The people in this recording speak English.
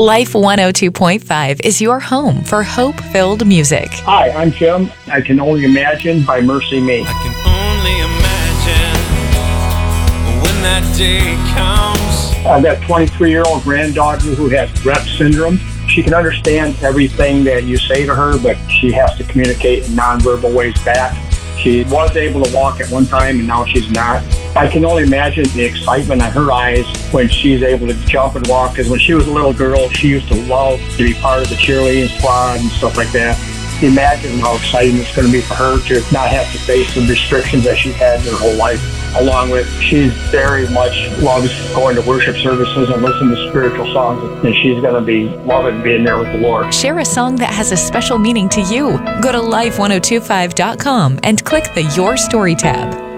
Life 102.5 is your home for hope-filled music. Hi, I'm Jim. I Can Only Imagine by Mercy Me. I can only imagine when that day comes. I've got a 23-year-old granddaughter who has Rett syndrome. She can understand everything that you say to her, but she has to communicate in nonverbal ways back. She was able to walk at one time, and now she's not. I can only imagine the excitement in her eyes when she's able to jump and walk, because when she was a little girl, she used to love to be part of the cheerleading squad and stuff like that. Imagine how exciting it's going to be for her to not have to face the restrictions that she's had her whole life. Along with, she very much loves going to worship services and listening to spiritual songs, and she's going to be loving being there with the Lord. Share a song that has a special meaning to you. Go to life1025.com and click the Your Story tab.